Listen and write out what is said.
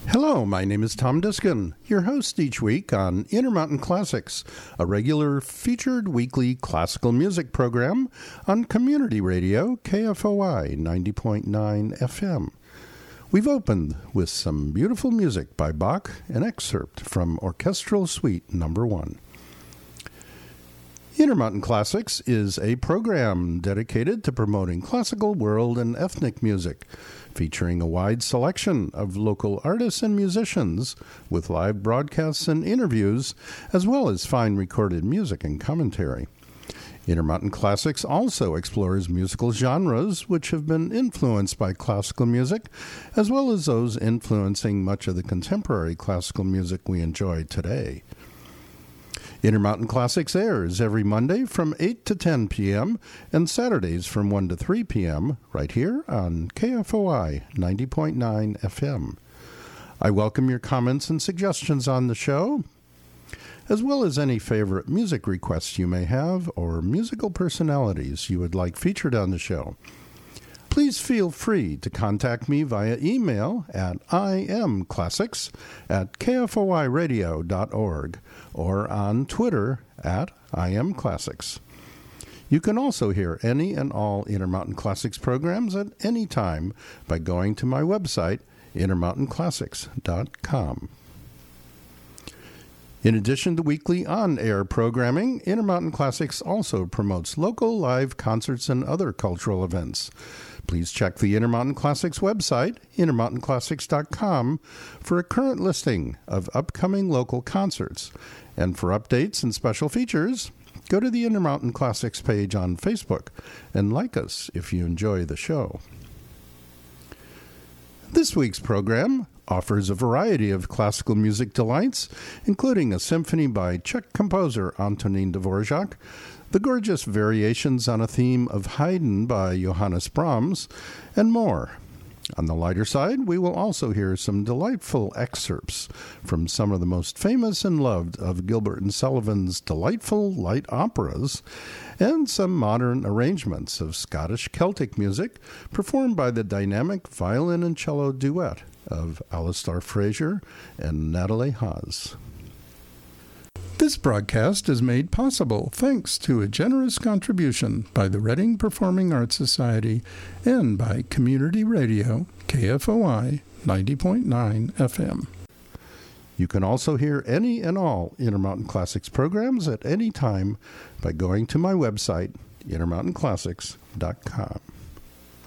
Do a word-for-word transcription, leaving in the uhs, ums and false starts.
Hello, my name is Tom Diskin, your host each week on Intermountain Classics, a regular featured weekly classical music program on Community Radio K F O I ninety point nine F M. We've opened with some beautiful music by Bach, an excerpt from Orchestral Suite Number one. Intermountain Classics is a program dedicated to promoting classical, world, and ethnic music, featuring a wide selection of local artists and musicians with live broadcasts and interviews, as well as fine recorded music and commentary. Intermountain Classics also explores musical genres which have been influenced by classical music, as well as those influencing much of the contemporary classical music we enjoy today. Intermountain Classics airs every Monday from eight to ten p.m. and Saturdays from one to three p.m. right here on K F O I ninety point nine F M. I welcome your comments and suggestions on the show, as well as any favorite music requests you may have or musical personalities you would like featured on the show. Please feel free to contact me via email at imclassics at k f o i radio dot org or on Twitter at imclassics. You can also hear any and all Intermountain Classics programs at any time by going to my website, intermountain classics dot com. In addition to weekly on-air programming, Intermountain Classics also promotes local live concerts and other cultural events. Please check the Intermountain Classics website, intermountain classics dot com, for a current listing of upcoming local concerts. And for updates and special features, go to the Intermountain Classics page on Facebook and like us if you enjoy the show. This week's program offers a variety of classical music delights, including a symphony by Czech composer Antonín Dvorak, the gorgeous variations on a theme of Haydn by Johannes Brahms, and more. On the lighter side, we will also hear some delightful excerpts from some of the most famous and loved of Gilbert and Sullivan's delightful light operas, and some modern arrangements of Scottish Celtic music performed by the dynamic violin and cello duet of Alistair Fraser and Natalie Haas. This broadcast is made possible thanks to a generous contribution by the Reading Performing Arts Society and by Community Radio K F O I ninety point nine F M. You can also hear any and all Intermountain Classics programs at any time by going to my website, intermountain classics dot com.